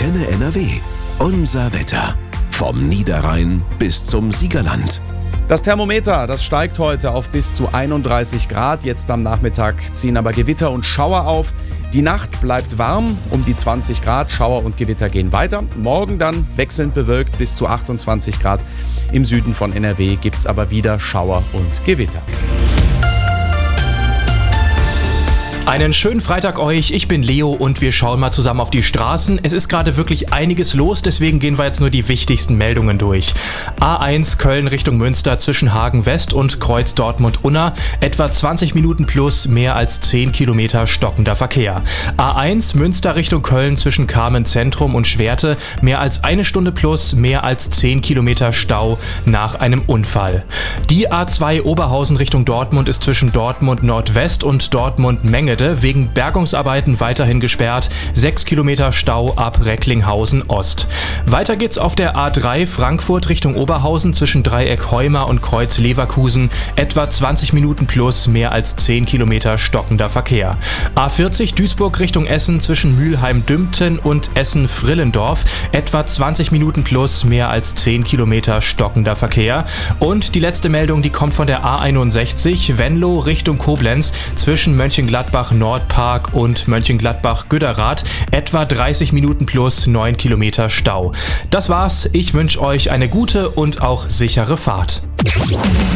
Antenne NRW. Unser Wetter. Vom Niederrhein bis zum Siegerland. Das Thermometer, das steigt heute auf bis zu 31 Grad. Jetzt am Nachmittag ziehen aber Gewitter und Schauer auf. Die Nacht bleibt warm, um die 20 Grad. Schauer und Gewitter gehen weiter. Morgen dann wechselnd bewölkt bis zu 28 Grad. Im Süden von NRW gibt es aber wieder Schauer und Gewitter. Einen schönen Freitag euch, ich bin Leo und wir schauen mal zusammen auf die Straßen. Es ist gerade wirklich einiges los, deswegen gehen wir jetzt nur die wichtigsten Meldungen durch. A1 Köln Richtung Münster zwischen Hagen West und Kreuz Dortmund-Unna, etwa 20 Minuten plus, mehr als 10 Kilometer stockender Verkehr. A1 Münster Richtung Köln zwischen Kamen Zentrum und Schwerte, mehr als eine Stunde plus, mehr als 10 Kilometer Stau nach einem Unfall. Die A2 Oberhausen Richtung Dortmund ist zwischen Dortmund Nordwest und Dortmund Mengede wegen Bergungsarbeiten weiterhin gesperrt. 6 Kilometer Stau ab Recklinghausen Ost. Weiter geht's auf der A3 Frankfurt Richtung Oberhausen zwischen Dreieck Heuma und Kreuz Leverkusen. Etwa 20 Minuten plus, mehr als 10 Kilometer stockender Verkehr. A40 Duisburg Richtung Essen zwischen Mülheim-Dümpten und Essen-Frillendorf. Etwa 20 Minuten plus, mehr als 10 Kilometer stockender Verkehr. Und die letzte Meldung, die kommt von der A61 Venlo Richtung Koblenz zwischen Mönchengladbach Nordpark und Mönchengladbach-Güderath. Etwa 30 Minuten plus, 9 Kilometer Stau. Das war's. Ich wünsche euch eine gute und auch sichere Fahrt.